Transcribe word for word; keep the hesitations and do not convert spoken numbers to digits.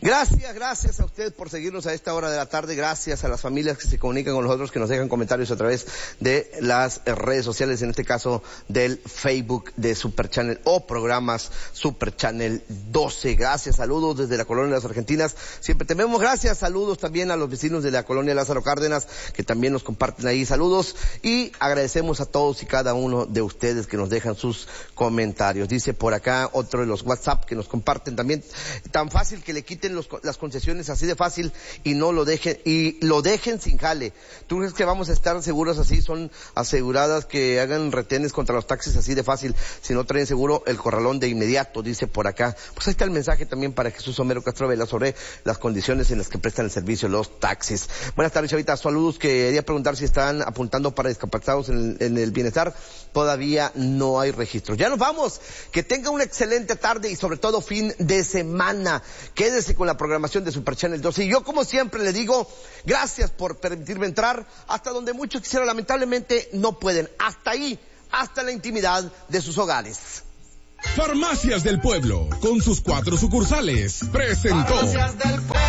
Gracias, gracias a usted por seguirnos a esta hora de la tarde. Gracias a las familias que se comunican con nosotros, que nos dejan comentarios a través de las redes sociales, en este caso del Facebook de Super Channel o programas Super Channel doce. Gracias, saludos desde la Colonia de las Argentinas. Siempre te vemos. Gracias, saludos también a los vecinos de la Colonia Lázaro Cárdenas, que también nos comparten ahí saludos. Y agradecemos a todos y cada uno de ustedes que nos dejan sus comentarios. Dice por acá otro de los WhatsApp que nos comparten también, tan fácil que le quiten Los, las concesiones así de fácil y no lo dejen, y lo dejen sin jale. ¿Tú crees que vamos a estar seguros así? Son aseguradas que hagan retenes contra los taxis así de fácil, si no traen seguro el corralón de inmediato, dice por acá. Pues ahí está el mensaje también para Jesús Homero Castro Vela sobre las condiciones en las que prestan el servicio los taxis. Buenas tardes, chavita, saludos. Quería preguntar si están apuntando para discapacitados en el, en el bienestar. Todavía no hay registro. Ya nos vamos. Que tenga una excelente tarde y sobre todo fin de semana. Quédese con la programación de Super Channel doce. Y yo, como siempre, le digo gracias por permitirme entrar hasta donde muchos quisieran, lamentablemente no pueden. Hasta ahí, hasta la intimidad de sus hogares. Farmacias del Pueblo, con sus cuatro sucursales, presentó. Farmacias del Pueblo.